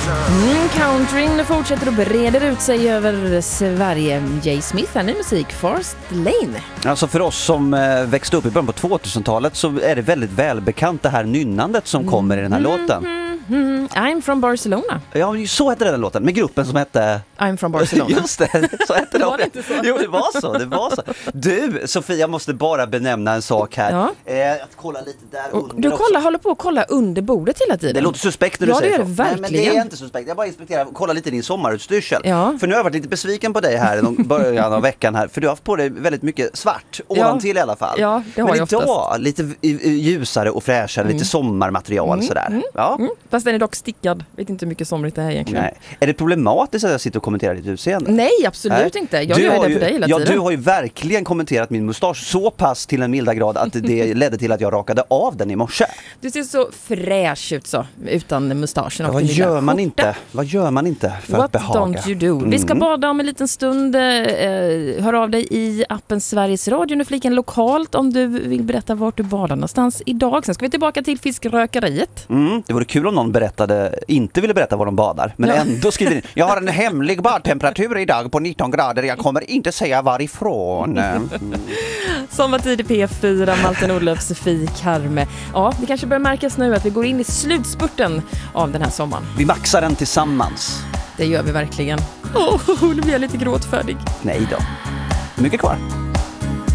Countryn fortsätter och breder ut sig över Sverige. Jay Smith, ny musik, Forest Lane. Alltså för oss som växte upp i början på 2000-talet så är det väldigt välbekant det här nynnandet som kommer i den här låten. I'm from Barcelona. Ja, så hette den låten, med gruppen som hette... I'm from Barcelona. Just det, så hette Var det inte så? Jo, det var så. Du, Sofia, jag måste bara benämna en sak här. Ja. Att kolla lite där under. Du håller på att kolla under bordet hela tiden. Det låter suspekt när du säger säger så. så. Ja, det är det verkligen. Nej, men det är inte suspekt. Jag bara inspekterar, kolla lite din sommarutstyrsel. Ja. För nu har jag varit lite besviken på dig här i början av veckan här. För du har haft på dig väldigt mycket svart, ovantill i alla fall. Ja, det har men jag idag oftast. lite ljusare och fräschare, lite sommarmaterial sådär. Ja. Fast den är dock stickad. Vet inte hur mycket somrigt det här egentligen. Nej. Är det problematiskt att jag sitter och kommenterar ditt utseende? Nej, absolut inte. Jag gör det för dig hela tiden. Du har ju verkligen kommenterat min mustasch så pass till en milda grad att det ledde till att jag rakade av den i morse. Du ser så fräsch ut så, utan mustaschen. Ja, vad gör man inte? Vad gör man inte för att behaga? What don't you do? Vi ska bada om en liten stund. Hör av dig i appen Sveriges Radio nu fliken lokalt om du vill berätta vart du badar någonstans idag. Sen ska vi tillbaka till fiskrökeriet. Det vore kul om någon inte ville berätta var de badar, men ändå skriver in: jag har en hemlig badtemperatur idag på 19 grader, jag kommer inte säga varifrån. Sommartid i P4, Malte Nordlöf, Sofie Karme. Ja, det kanske börjar märkas nu att vi går in i slutspurten av den här sommaren. Vi maxar den tillsammans. Det gör vi verkligen. Nu blir jag lite gråtfärdig. Nej då. Mycket kvar.